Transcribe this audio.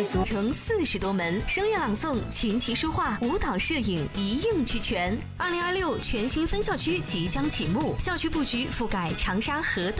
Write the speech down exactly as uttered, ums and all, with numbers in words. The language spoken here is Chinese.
成四十多门，声乐朗诵、琴棋书画、舞蹈、摄影一应俱全。二零二六全新分校区即将启幕，校区布局覆盖长沙河东。